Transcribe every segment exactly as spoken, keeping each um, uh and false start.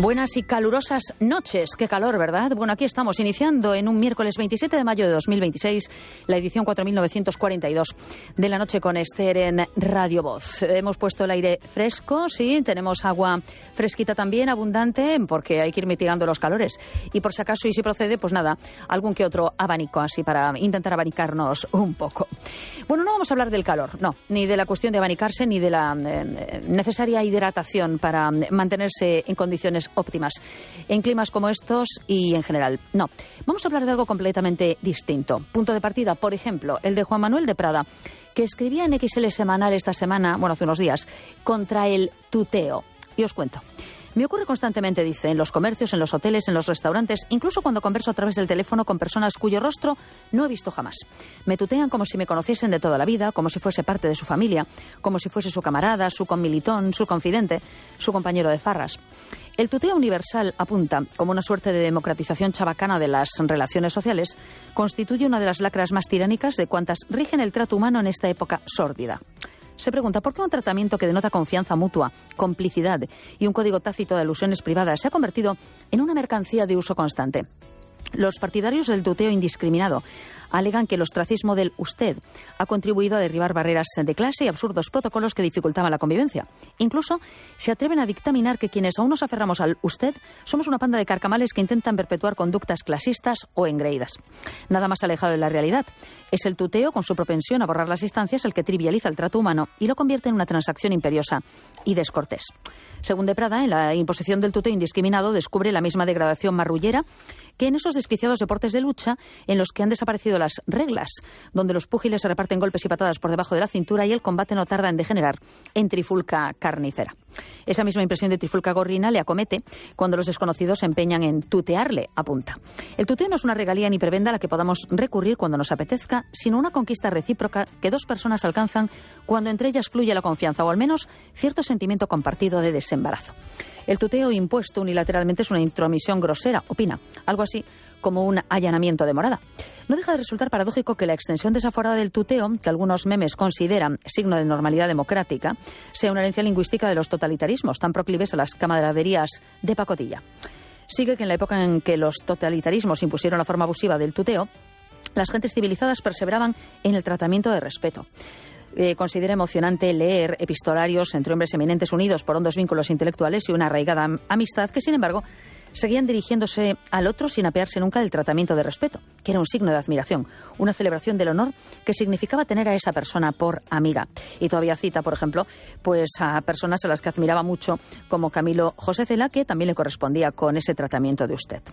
Buenas y calurosas noches. Qué calor, ¿verdad? Bueno, aquí estamos iniciando en un miércoles veintisiete de mayo de dos mil veintiséis la edición cuatro mil novecientos cuarenta y dos de la noche con Esther en Radio Voz. Hemos puesto el aire fresco, sí, tenemos agua fresquita también, abundante, porque hay que ir mitigando los calores. Y por si acaso, y si procede, pues nada, algún que otro abanico así para intentar abanicarnos un poco. Bueno, no vamos a hablar del calor, no, ni de la cuestión de abanicarse, ni de la eh, necesaria hidratación para mantenerse en condiciones óptimas en climas como estos y en general. No, vamos a hablar de algo completamente distinto. Punto de partida, por ejemplo, el de Juan Manuel de Prada, que escribía en X L Semanal esta semana, bueno, hace unos días, contra el tuteo. Y os cuento. Me ocurre constantemente, dice, en los comercios, en los hoteles, en los restaurantes, incluso cuando converso a través del teléfono con personas cuyo rostro no he visto jamás. Me tutean como si me conociesen de toda la vida, como si fuese parte de su familia, como si fuese su camarada, su conmilitón, su confidente, su compañero de farras. El tuteo universal, apunta, como una suerte de democratización chabacana de las relaciones sociales, constituye una de las lacras más tiránicas de cuantas rigen el trato humano en esta época sórdida. Se pregunta por qué un tratamiento que denota confianza mutua, complicidad y un código tácito de alusiones privadas se ha convertido en una mercancía de uso constante. Los partidarios del tuteo indiscriminado alegan que el ostracismo del usted ha contribuido a derribar barreras de clase y absurdos protocolos que dificultaban la convivencia. Incluso se atreven a dictaminar que quienes aún nos aferramos al usted somos una panda de carcamales que intentan perpetuar conductas clasistas o engreídas. Nada más alejado de la realidad. Es el tuteo, con su propensión a borrar las distancias, el que trivializa el trato humano y lo convierte en una transacción imperiosa y descortés. Según de Prada, en la imposición del tuteo indiscriminado descubre la misma degradación marrullera que en esos desquiciados deportes de lucha en los que han desaparecido las reglas, donde los púgiles se reparten golpes y patadas por debajo de la cintura y el combate no tarda en degenerar en trifulca carnicera. Esa misma impresión de trifulca gorrina le acomete cuando los desconocidos se empeñan en tutearle, apunta. El tuteo no es una regalía ni prebenda a la que podamos recurrir cuando nos apetezca, sino una conquista recíproca que dos personas alcanzan cuando entre ellas fluye la confianza o al menos cierto sentimiento compartido de desembarazo. El tuteo impuesto unilateralmente es una intromisión grosera, opina, algo así como un allanamiento de morada. No deja de resultar paradójico que la extensión desaforada del tuteo, que algunos memes consideran signo de normalidad democrática, sea una herencia lingüística de los totalitarismos tan proclives a las camaraderías de pacotilla. Sigue que en la época en que los totalitarismos impusieron la forma abusiva del tuteo, las gentes civilizadas perseveraban en el tratamiento de respeto. Eh, considera emocionante leer epistolarios entre hombres eminentes unidos por hondos vínculos intelectuales y una arraigada amistad que, sin embargo, seguían dirigiéndose al otro sin apearse nunca del tratamiento de respeto, que era un signo de admiración, una celebración del honor que significaba tener a esa persona por amiga. Y todavía cita, por ejemplo, pues a personas a las que admiraba mucho, como Camilo José Cela, que también le correspondía con ese tratamiento de usted.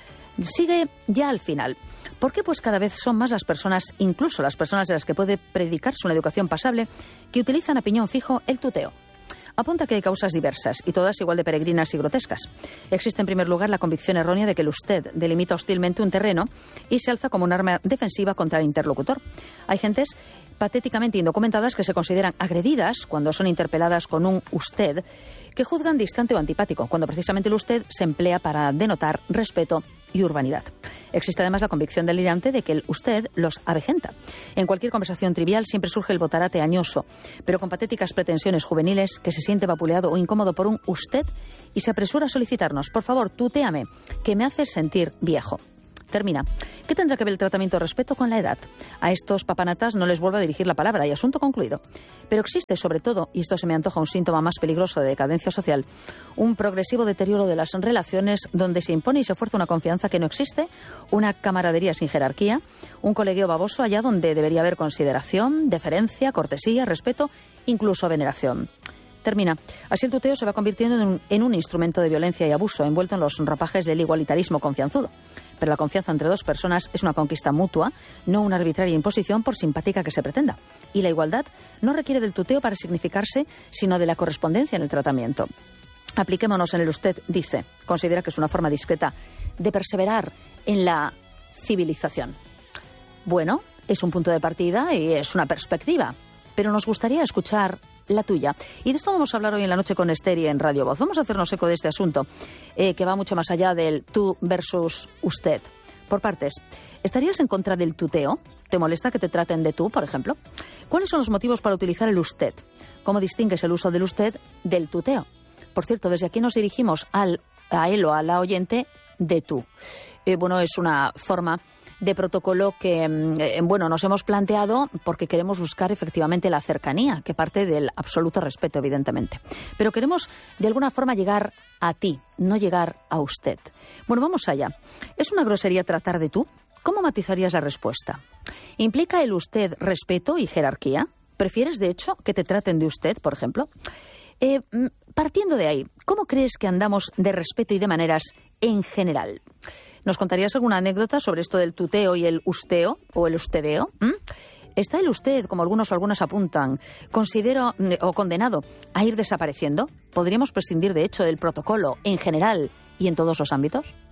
Sigue ya al final. ¿Por qué? Pues cada vez son más las personas, incluso las personas de las que puede predicarse una educación pasable, que utilizan a piñón fijo el tuteo. Apunta que hay causas diversas y todas igual de peregrinas y grotescas. Existe en primer lugar la convicción errónea de que el usted delimita hostilmente un terreno y se alza como un arma defensiva contra el interlocutor. Hay gentes patéticamente indocumentadas que se consideran agredidas cuando son interpeladas con un usted, que juzgan distante o antipático, cuando precisamente el usted se emplea para denotar respeto y urbanidad. Existe además la convicción delirante de que el usted los avejenta. En cualquier conversación trivial siempre surge el botarate añoso, pero con patéticas pretensiones juveniles, que se siente vapuleado o incómodo por un usted y se apresura a solicitarnos: por favor, tutéame, que me haces sentir viejo. Termina. ¿Qué tendrá que ver el tratamiento de respeto con la edad? A estos papanatas no les vuelvo a dirigir la palabra y asunto concluido. Pero existe, sobre todo, y esto se me antoja un síntoma más peligroso de decadencia social, un progresivo deterioro de las relaciones donde se impone y se fuerza una confianza que no existe, una camaradería sin jerarquía, un colegueo baboso allá donde debería haber consideración, deferencia, cortesía, respeto, incluso veneración. Termina. Así el tuteo se va convirtiendo en un, en un instrumento de violencia y abuso, envuelto en los ropajes del igualitarismo confianzudo. Pero la confianza entre dos personas es una conquista mutua, no una arbitraria imposición por simpática que se pretenda. Y la igualdad no requiere del tuteo para significarse, sino de la correspondencia en el tratamiento. Apliquémonos en el usted, dice. Considera que es una forma discreta de perseverar en la civilización. Bueno, es un punto de partida y es una perspectiva, pero nos gustaría escuchar la tuya. Y de esto vamos a hablar hoy en la noche con Esther y en Radio Voz. Vamos a hacernos eco de este asunto, eh, que va mucho más allá del tú versus usted. Por partes, ¿estarías en contra del tuteo? ¿Te molesta que te traten de tú, por ejemplo? ¿Cuáles son los motivos para utilizar el usted? ¿Cómo distingues el uso del usted del tuteo? Por cierto, desde aquí nos dirigimos al a él o a la oyente de tú. Eh, bueno, es una forma de protocolo que, eh, bueno, nos hemos planteado porque queremos buscar efectivamente la cercanía, que parte del absoluto respeto, evidentemente. Pero queremos, de alguna forma, llegar a ti, no llegar a usted. Bueno, vamos allá. ¿Es una grosería tratar de tú? ¿Cómo matizarías la respuesta? ¿Implica el usted respeto y jerarquía? ¿Prefieres, de hecho, que te traten de usted, por ejemplo? Eh, partiendo de ahí, ¿cómo crees que andamos de respeto y de maneras en general? ¿Nos contarías alguna anécdota sobre esto del tuteo y el usteo o el ustedeo? ¿Mm? ¿Está el usted, como algunos o algunas apuntan, considero o condenado a ir desapareciendo? ¿Podríamos prescindir, de hecho, del protocolo en general y en todos los ámbitos?